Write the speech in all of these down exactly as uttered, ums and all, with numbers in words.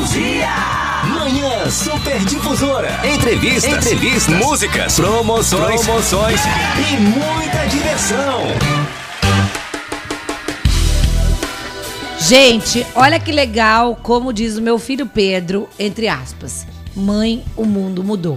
Bom dia! Manhã Super Difusora. Entrevistas, Entrevistas, músicas, promoções, promoções e muita diversão. Gente, olha que legal, como diz o meu filho Pedro, entre aspas. Mãe, o mundo mudou.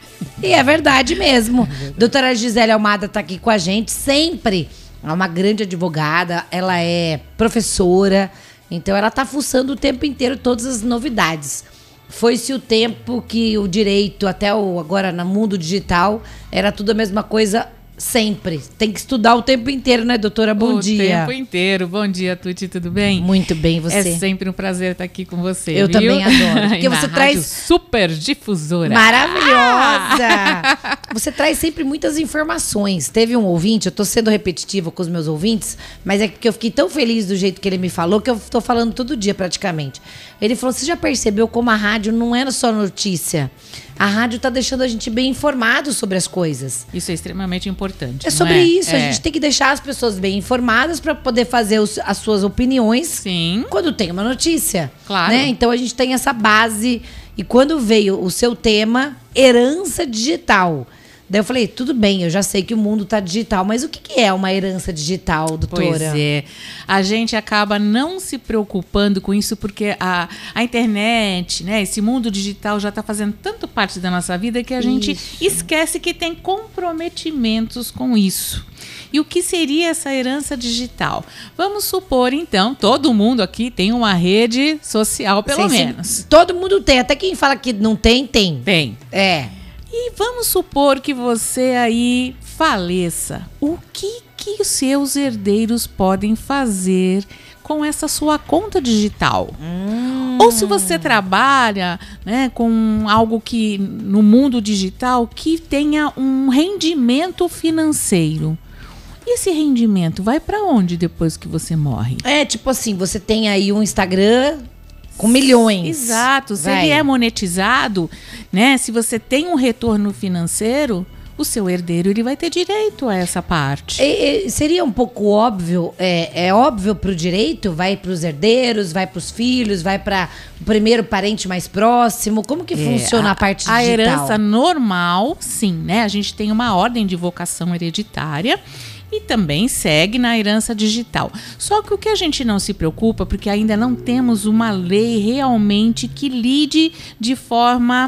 E é verdade mesmo. Doutora Gisele Almada tá aqui com a gente sempre. É uma grande advogada, ela é professora, então ela tá fuçando o tempo inteiro todas as novidades. Foi-se o tempo que o direito, até o, agora no mundo digital, era tudo a mesma coisa sempre. Tem que estudar o tempo inteiro, né, doutora? Bom o dia. O tempo inteiro. Bom dia, Tuti, tudo bem? Muito bem, você? É sempre um prazer estar aqui com você, Eu viu? também adoro. Porque você traz... super difusora. Maravilhosa! Ah! Você traz sempre muitas informações. Teve um ouvinte, eu tô sendo repetitiva com os meus ouvintes, mas é que eu fiquei tão feliz do jeito que ele me falou, que eu tô falando todo dia praticamente. Ele falou, você já percebeu como a rádio não é só notícia? A rádio tá deixando a gente bem informado sobre as coisas. Isso é extremamente importante. É sobre é? isso. É. A gente tem que deixar as pessoas bem informadas para poder fazer os, as suas opiniões. Sim. Quando tem uma notícia. Claro. Né? Então a gente tem essa base. E quando veio o seu tema, herança digital. Daí eu falei, tudo bem, eu já sei que o mundo tá digital, mas o que, que é uma herança digital, doutora? Pois é, a gente acaba não se preocupando com isso porque a, a internet, né, esse mundo digital já está fazendo tanto parte da nossa vida que a gente isso. esquece que tem comprometimentos com isso. E o que seria essa herança digital? Vamos supor, então, todo mundo aqui tem uma rede social, pelo Sim, menos. Sim. Todo mundo tem, até quem fala que não tem, tem. Tem. É. E vamos supor que você aí faleça. O que que os seus herdeiros podem fazer com essa sua conta digital? Hum. Ou se você trabalha, né, com algo que no mundo digital que tenha um rendimento financeiro. E esse rendimento vai para onde depois que você morre? É, tipo assim, você tem aí um Instagram com milhões. Exato. Se Vai. ele é monetizado, né? Se você tem um retorno financeiro, o seu herdeiro ele vai ter direito a essa parte. E, e, seria um pouco óbvio, é, é óbvio para o direito? Vai para os herdeiros, vai para os filhos, vai para o primeiro parente mais próximo? Como que é, funciona a, a parte digital? A herança normal, sim, né? A gente tem uma ordem de vocação hereditária. E também segue na herança digital. Só que o que a gente não se preocupa, porque ainda não temos uma lei realmente que lide de forma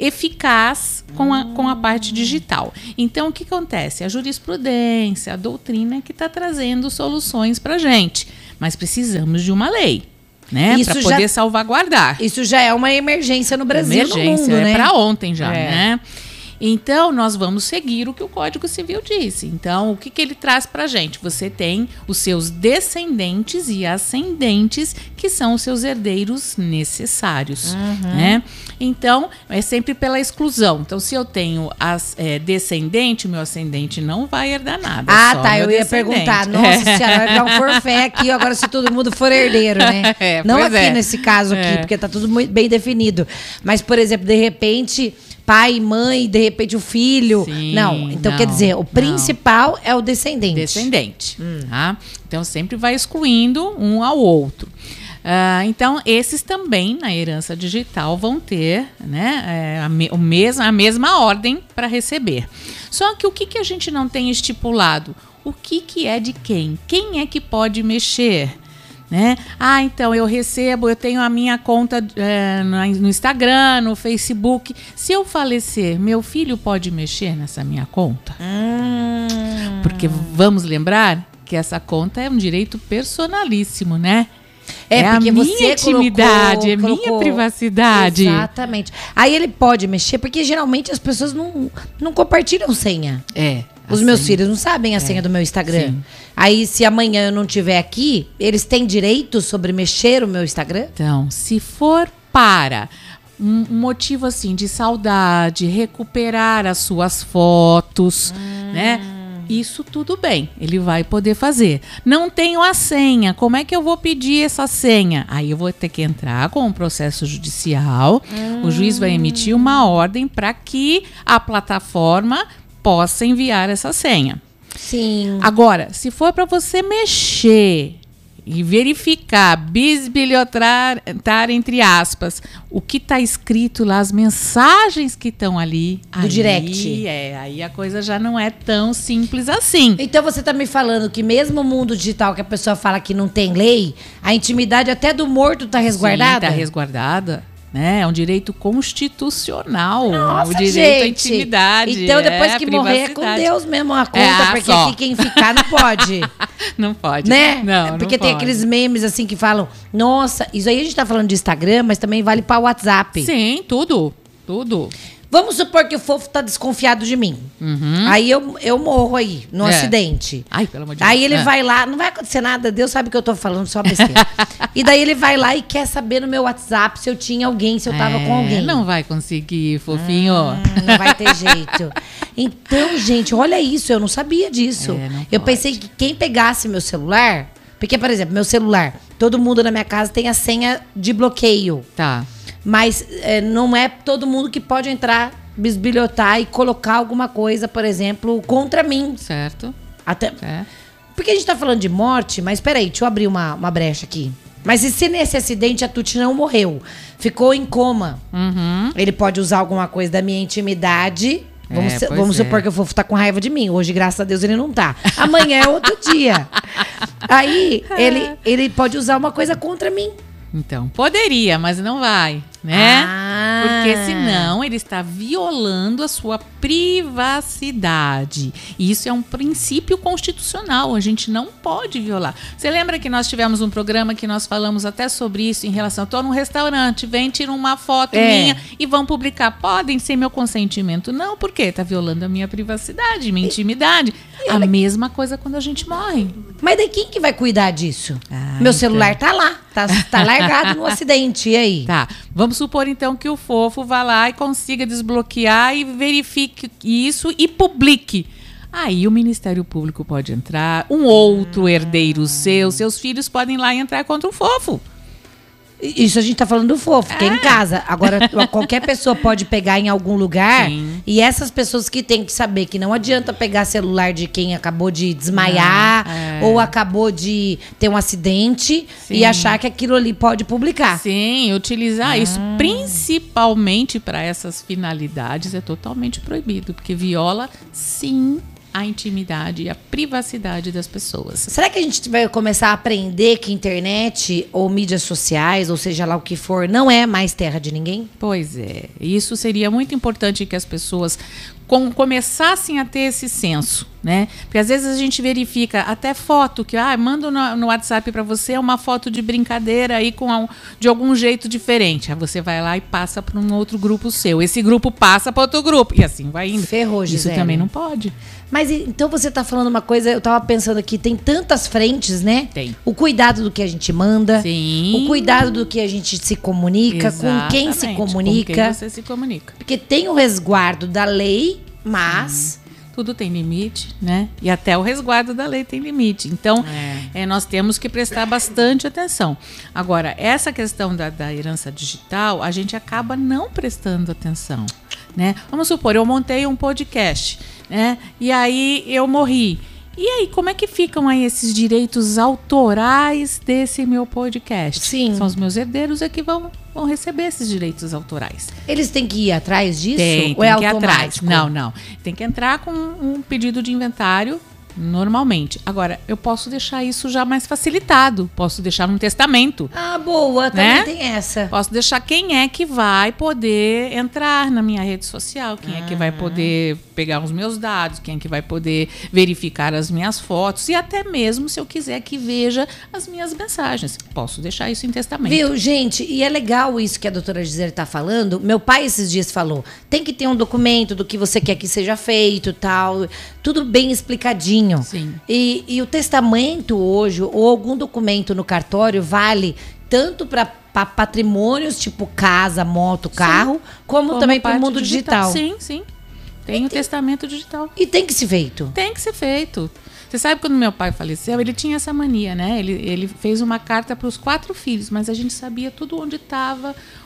eficaz com a, com a parte digital. Então, o que acontece? A jurisprudência, a doutrina que está trazendo soluções para a gente. Mas precisamos de uma lei, né? Para poder já, salvaguardar. Isso já é uma emergência no Brasil, emergência, no mundo, é né? para ontem já, é. né? Então, nós vamos seguir o que o Código Civil disse. Então, o que, que ele traz para a gente? Você tem os seus descendentes e ascendentes, que são os seus herdeiros necessários. Uhum. Né? Então, é sempre pela exclusão. Então, se eu tenho as, é, descendente, meu ascendente não vai herdar nada. Ah, só tá. Eu ia perguntar. Nossa é. senhora, vai dar um forfé aqui agora se todo mundo for herdeiro, né? É, não aqui é. nesse caso aqui, é. porque tá tudo muito bem definido. Mas, por exemplo, de repente... pai, mãe, de repente o filho. Sim, não, então não, quer dizer, o principal não. é o descendente. Descendente. Hum. Tá? Então sempre vai excluindo um ao outro. Uh, então esses também na herança digital vão ter, né, é, a, me, o mesmo, a mesma ordem para receber. Só que o que, que a gente não tem estipulado? O que, que é de quem? Quem é que pode mexer? Né? Ah, então eu recebo, eu tenho a minha conta é, no Instagram, no Facebook. Se eu falecer, meu filho pode mexer nessa minha conta? Hum. Porque vamos lembrar que essa conta é um direito personalíssimo, né? É, é porque a minha você intimidade, colocou, é colocou... minha privacidade. Exatamente. Aí ele pode mexer, porque geralmente as pessoas não, não compartilham senha. É. Os meus senha. filhos não sabem a é. senha do meu Instagram. Sim. Aí, se amanhã eu não estiver aqui, eles têm direito sobre mexer o meu Instagram? Então, se for para um motivo assim de saudade, recuperar as suas fotos, hum. né? Isso tudo bem, ele vai poder fazer. Não tenho a senha, como é que eu vou pedir essa senha? Aí eu vou ter que entrar com um processo judicial, hum. o juiz vai emitir uma ordem para que a plataforma possa enviar essa senha. Sim. Agora, se for para você mexer e verificar, bisbilhotar entre aspas, o que está escrito lá, as mensagens que estão ali. Do aí, direct. É, aí a coisa já não é tão simples assim. Então você está me falando que mesmo o mundo digital que a pessoa fala que não tem lei, a intimidade até do morto está resguardada? Está resguardada. Né? É um direito constitucional. Nossa, o direito gente. à intimidade. Então, depois é, que morrer, é com Deus mesmo a conta, É, porque só. aqui quem ficar não pode. Não pode. Né? Não, É não porque tem pode. aqueles memes assim que falam, nossa, isso aí a gente tá falando de Instagram, mas também vale para o WhatsApp. Sim, tudo. Tudo. Vamos supor que o fofo tá desconfiado de mim. Uhum. Aí eu, eu morro aí, no É. acidente. Ai, pelo amor de Deus. Aí ele É. vai lá, não vai acontecer nada, Deus sabe que eu tô falando, só besteira. E daí ele vai lá e quer saber no meu WhatsApp se eu tinha alguém, se eu tava É, com alguém. Não vai conseguir, fofinho. Hum, não vai ter jeito. Então, gente, olha isso, eu não sabia disso. É, não eu pode. pensei que quem pegasse meu celular, porque, por exemplo, meu celular, todo mundo na minha casa tem a senha de bloqueio. Tá. Mas é, não é todo mundo que pode entrar, bisbilhotar e colocar alguma coisa, por exemplo, contra mim. Certo. Até, É. porque a gente tá falando de morte, mas peraí, deixa eu abrir uma, uma brecha aqui. Mas e se nesse acidente a Tuti não morreu? Ficou em coma. Uhum. Ele pode usar alguma coisa da minha intimidade. Vamos, É, se- pois vamos é. supor que o fofo tá com raiva de mim. Hoje, graças a Deus, ele não tá. Amanhã é outro dia. Aí, ele, ele pode usar uma coisa contra mim. Então, poderia, mas não vai, né? Ah. Porque senão ele está violando a sua privacidade. E isso é um princípio constitucional, a gente não pode violar. Você lembra que nós tivemos um programa que nós falamos até sobre isso em relação, estou num restaurante, vem, tira uma foto É. minha e vão publicar. Podem sem meu consentimento? Não, por quê? Está violando a minha privacidade, minha intimidade. A mesma coisa quando a gente morre. Mas daí quem que vai cuidar disso? Ah, Meu então. celular tá lá. Tá, tá largado no acidente. E aí? Tá, vamos supor então que o fofo vá lá e consiga desbloquear e verifique isso e publique. Aí o Ministério Público pode entrar, um outro herdeiro seu, seus filhos podem ir lá e entrar contra o fofo. Isso a gente tá falando do fofo, que é em casa. Agora, qualquer pessoa pode pegar em algum lugar. Sim. E essas pessoas que têm que saber que não adianta pegar celular de quem acabou de desmaiar Não, é. ou acabou de ter um acidente Sim. e achar que aquilo ali pode publicar. Sim, utilizar isso principalmente para essas finalidades é totalmente proibido, porque viola, sim, a intimidade e a privacidade das pessoas. Será que a gente vai começar a aprender que internet ou mídias sociais, ou seja lá o que for, não é mais terra de ninguém? Pois é, isso seria muito importante que as pessoas com, começassem a ter esse senso, né? Porque às vezes a gente verifica até foto que, ah, mando no, no WhatsApp para você uma foto de brincadeira aí com a, de algum jeito diferente. Aí você vai lá e passa para um outro grupo seu. Esse grupo passa para outro grupo e assim vai indo. Ferrou, Isso Gisele. também não pode. Mas e- então você tá falando uma coisa, eu tava pensando aqui, tem tantas frentes, né? Tem. O cuidado do que a gente manda. Sim. O cuidado do que a gente se comunica, com quem se Exatamente, comunica. Com quem você se comunica. Porque tem o resguardo da lei, mas Tudo tem limite, né? E até o resguardo da lei tem limite. Então, é, nós temos que prestar bastante atenção. Agora, essa questão da, da herança digital, a gente acaba não prestando atenção, né? Vamos supor, eu montei um podcast, né? E aí eu morri. E aí, como é que ficam aí esses direitos autorais desse meu podcast? Sim. São os meus herdeiros é que vão, vão receber esses direitos autorais. eles têm que ir atrás disso? Tem, ou é tem que ir atrás. automático? Não, não. Tem que entrar com um pedido de inventário normalmente. Agora, eu posso deixar isso já mais facilitado. Posso deixar num testamento. Ah, boa, também Né? tem essa. Posso deixar quem é que vai poder entrar na minha rede social, quem é que vai poder pegar os meus dados, quem é que vai poder verificar as minhas fotos e até mesmo se eu quiser que veja as minhas mensagens. Posso deixar isso em testamento. Viu, gente? E é legal isso que a doutora Gisele tá falando. Meu pai esses dias falou, tem que ter um documento do que você quer que seja feito, tal. Tudo bem explicadinho. Sim. E, e o testamento hoje, ou algum documento no cartório, vale tanto para patrimônios, tipo casa, moto, carro, como, Como também para o parte mundo digital. Sim, sim. Tem o testamento digital. E tem que ser feito. Tem que ser feito. Você sabe quando meu pai faleceu, ele tinha essa mania, né? Ele, ele fez uma carta para os quatro filhos, mas a gente sabia tudo onde estava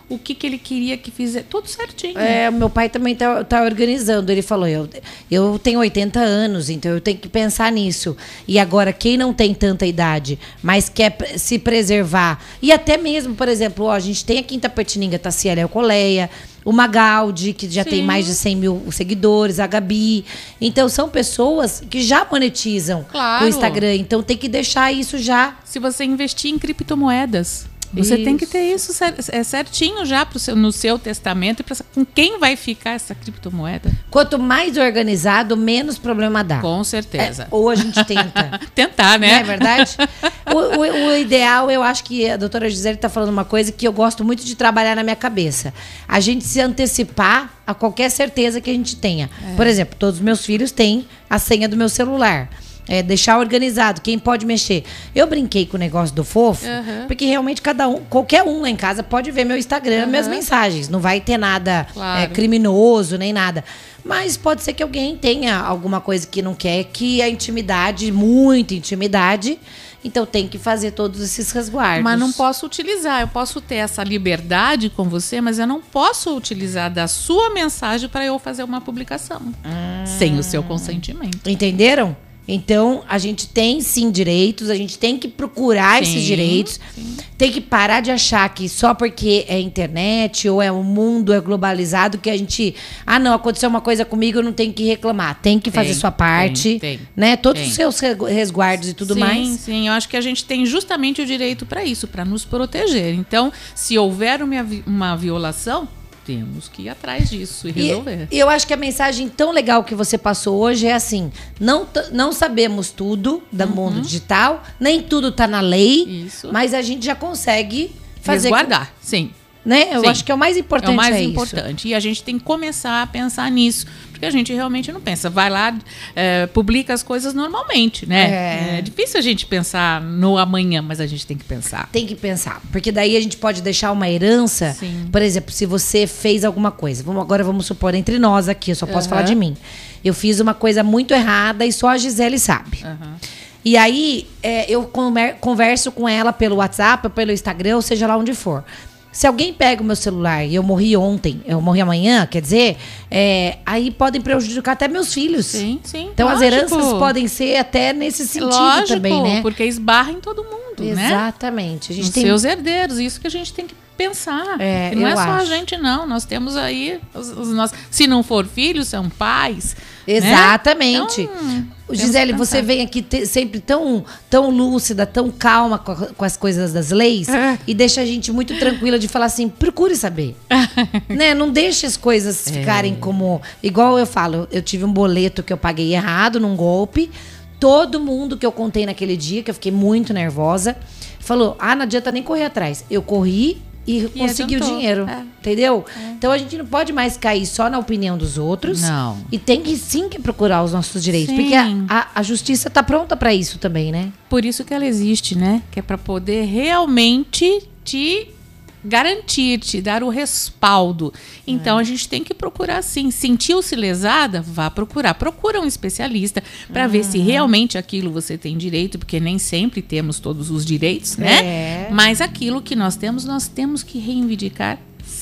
o que, que ele queria que fizesse, tudo certinho. É, meu pai também tá, tá organizando. Ele falou, eu, eu tenho oitenta anos, então eu tenho que pensar nisso. E agora, quem não tem tanta idade, mas quer se preservar, e até mesmo, por exemplo, ó, a gente tem aqui em Tapetininga, Tassiela Alcoleia, o Magaldi, que já Sim. tem mais de cem mil seguidores, a Gabi. Então, são pessoas que já monetizam claro. o Instagram. Então, tem que deixar isso já. Se você investir em criptomoedas, você isso. tem que ter isso certinho já pro seu, no seu testamento. E pra, com quem vai ficar essa criptomoeda? Quanto mais organizado, menos problema dá. Com certeza. É, ou a gente tenta. Tentar, né? Não é verdade? o, o, o ideal, eu acho que a doutora Gisele está falando uma coisa que eu gosto muito de trabalhar na minha cabeça. A gente se antecipar a qualquer certeza que a gente tenha. É. Por exemplo, todos os meus filhos têm a senha do meu celular. É, deixar organizado, quem pode mexer. Eu brinquei com o negócio do fofo, uhum. porque realmente cada um, qualquer um lá em casa pode ver meu Instagram, uhum. minhas mensagens. Não vai ter nada claro. é, criminoso, nem nada. Mas pode ser que alguém tenha alguma coisa que não quer, que a intimidade, muita intimidade, então tem que fazer todos esses resguardos. Mas não posso utilizar, eu posso ter essa liberdade com você, mas eu não posso utilizar da sua mensagem para eu fazer uma publicação. Hum. Sem o seu consentimento. Entenderam? Então, a gente tem sim direitos, a gente tem que procurar sim, esses direitos, sim. tem que parar de achar que só porque é internet ou é o mundo é globalizado que a gente, ah não, aconteceu uma coisa comigo, eu não tenho que reclamar, tem que fazer tem, sua parte, tem, tem, né? Todos tem. os seus resguardos e tudo sim, mais. Sim, sim, eu acho que a gente tem justamente o direito para isso, para nos proteger. Então, se houver uma, uma violação, temos que ir atrás disso e resolver. E eu acho que a mensagem tão legal que você passou hoje é assim, não, não sabemos tudo do uhum. mundo digital, nem tudo está na lei, Isso. mas a gente já consegue fazer... Resguardar, com... sim. Né? Eu sim. acho que é o mais importante. É o mais é importante. Isso. E a gente tem que começar a pensar nisso. Porque a gente realmente não pensa. Vai lá, é, publica as coisas normalmente, né? É. é difícil a gente pensar no amanhã, mas a gente tem que pensar. Tem que pensar. Porque daí a gente pode deixar uma herança. Sim. Por exemplo, se você fez alguma coisa. Vamos, agora vamos supor, entre nós aqui, eu só posso uhum. falar de mim. Eu fiz uma coisa muito errada e só a Gisele sabe. Uhum. E aí, é, eu converso com ela pelo WhatsApp, pelo Instagram, ou seja lá onde for. Se alguém pega o meu celular e eu morri ontem, eu morri amanhã, quer dizer, é, aí podem prejudicar até meus filhos. Sim, sim. Então lógico. As heranças podem ser até nesse sentido lógico, também, né? Porque esbarra em todo mundo, Exatamente. né? Exatamente. A gente Os tem seus herdeiros, isso que a gente tem que pensar. É, não é só acho. a gente, não. Nós temos aí os, os nossos. Se não for filhos, são pais. Exatamente. Né? Então, Gisele, você vem aqui te, sempre tão, tão lúcida, tão calma com, com as coisas das leis é. e deixa a gente muito tranquila de falar assim, procure saber. né? Não deixe as coisas é. ficarem como... Igual eu falo, eu tive um boleto que eu paguei errado num golpe. Todo mundo que eu contei naquele dia, que eu fiquei muito nervosa, falou, ah, não adianta nem correr atrás. Eu corri e, e consegui adiantou. o dinheiro, é. entendeu? É. Então a gente não pode mais cair só na opinião dos outros. Não. E tem que sim que procurar os nossos direitos. Sim. Porque a, a, a justiça está pronta para isso também, né? Por isso que ela existe, né? Que é para poder realmente te garantir, te dar o respaldo. Então, é. a gente tem que procurar sim. Sentiu-se lesada? Vá procurar. Procura um especialista para uhum. ver se realmente aquilo você tem direito, porque nem sempre temos todos os direitos, né? É. Mas aquilo que nós temos, nós temos que reivindicar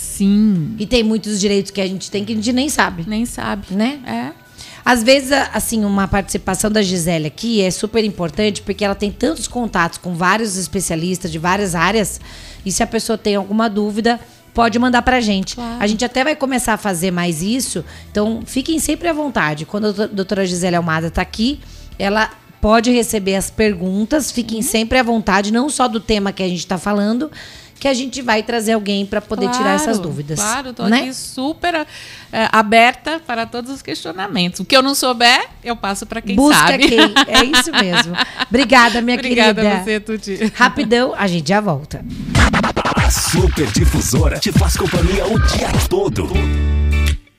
sim. E tem muitos direitos que a gente tem que a gente nem sabe. Nem sabe. Né? É. Às vezes, assim, uma participação da Gisele aqui é super importante porque ela tem tantos contatos com vários especialistas de várias áreas e se a pessoa tem alguma dúvida, pode mandar pra gente. Claro. A gente até vai começar a fazer mais isso, então fiquem sempre à vontade. Quando a doutora Gisele Almada tá aqui, ela pode receber as perguntas, fiquem uhum. sempre à vontade, não só do tema que a gente tá falando, que a gente vai trazer alguém para poder claro, tirar essas dúvidas. Claro, estou né? aqui super é, aberta para todos os questionamentos. O que eu não souber, eu passo para quem Busca sabe. Quem. É isso mesmo. Obrigada, minha Obrigada querida. Obrigada a você, Tuti. Rapidão, a gente já volta. A Super Difusora te faz companhia o dia todo.